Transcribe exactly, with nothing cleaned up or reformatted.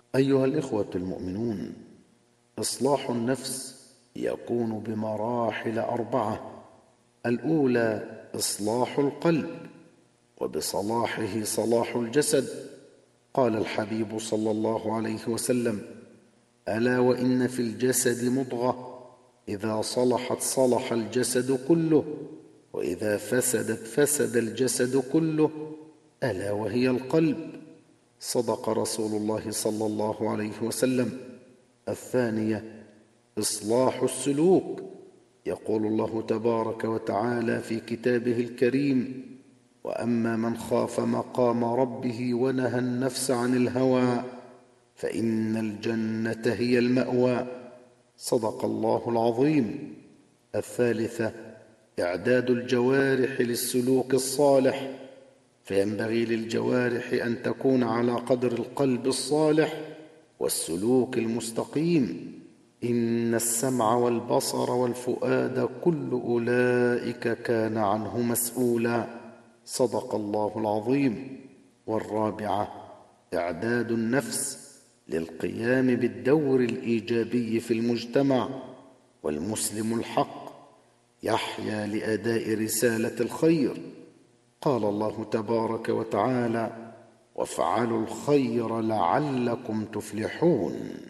أيها الإخوة المؤمنون، إصلاح النفس يكون بمراحل أربعة. الأولى إصلاح القلب، وبصلاحه صلاح الجسد. قال الحبيب صلى الله عليه وسلم: ألا وإن في الجسد مضغة إذا صلحت صلح الجسد كله، وإذا فسدت فسد الجسد كله، ألا وهي القلب. صدق رسول الله صلى الله عليه وسلم. الثانية إصلاح السلوك. يقول الله تبارك وتعالى في كتابه الكريم: وأما من خاف مقام ربه ونهى النفس عن الهوى فإن الجنة هي المأوى. صدق الله العظيم. الثالثة إعداد الجوارح للسلوك الصالح، فينبغي للجوارح أن تكون على قدر القلب الصالح والسلوك المستقيم. إن السمع والبصر والفؤاد كل أولئك كان عنه مسؤولا. صدق الله العظيم. والرابعة إعداد النفس للقيام بالدور الإيجابي في المجتمع، والمسلم الحق يحيا لأداء رسالة الخير. قال الله تبارك وتعالى: وافعلوا الخير لعلكم تفلحون.